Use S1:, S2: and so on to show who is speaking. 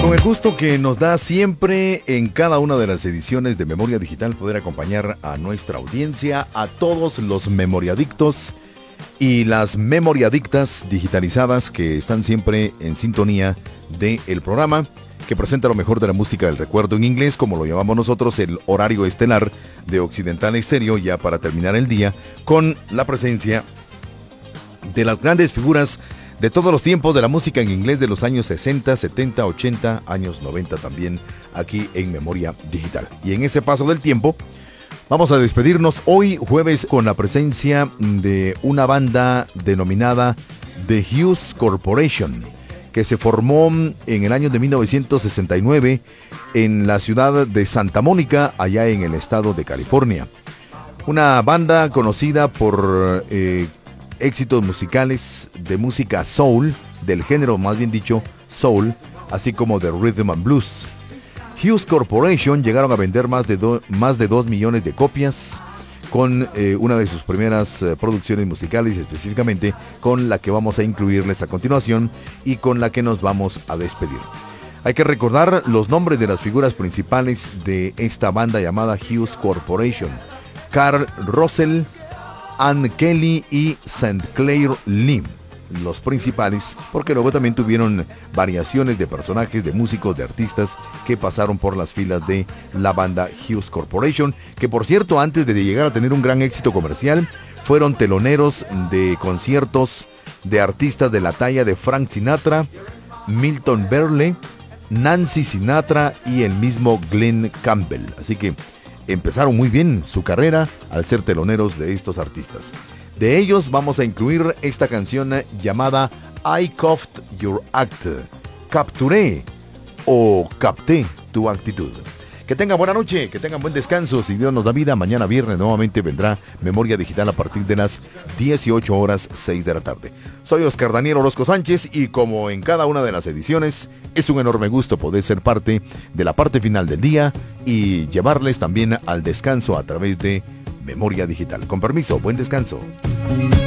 S1: con el gusto que nos da siempre en cada una de las ediciones de Memoria Digital poder acompañar a nuestra audiencia, a todos los memoriadictos y las memoriadictas digitalizadas que están siempre en sintonía del programa que presenta lo mejor de la música del recuerdo en inglés, como lo llamamos nosotros, el horario estelar de Occidental Estéreo, ya para terminar el día con la presencia de las grandes figuras de todos los tiempos de la música en inglés de los años 60, 70, 80, años 90 también aquí en Memoria Digital. Y en ese paso del tiempo vamos a despedirnos hoy jueves con la presencia de una banda denominada The Hughes Corporation, que se formó en el año de 1969 en la ciudad de Santa Mónica, allá en el estado de California. Una banda conocida por éxitos musicales de música soul, del género más bien dicho soul, así como de rhythm and blues. Hughes Corporation llegaron a vender más de 2 millones de copias con una de sus primeras producciones musicales, específicamente con la que vamos a incluirles a continuación y con la que nos vamos a despedir. Hay que recordar los nombres de las figuras principales de esta banda llamada Hughes Corporation: Carl Russell, Ann Kelly y St. Clair Lim, los principales, porque luego también tuvieron variaciones de personajes, de músicos, de artistas que pasaron por las filas de la banda Hughes Corporation, que por cierto, antes de llegar a tener un gran éxito comercial, fueron teloneros de conciertos de artistas de la talla de Frank Sinatra, Milton Berle, Nancy Sinatra y el mismo Glenn Campbell. Así que empezaron muy bien su carrera al ser teloneros de estos artistas. De ellos vamos a incluir esta canción llamada I Caught Your Act. Capturé o capté tu actitud. Que tengan buena noche, que tengan buen descanso. Si Dios nos da vida, mañana viernes nuevamente vendrá Memoria Digital a partir de las 18:06 de la tarde. Soy Oscar Daniel Orozco Sánchez y como en cada una de las ediciones, es un enorme gusto poder ser parte de la parte final del día y llevarles también al descanso a través de Memoria Digital. Con permiso, buen descanso.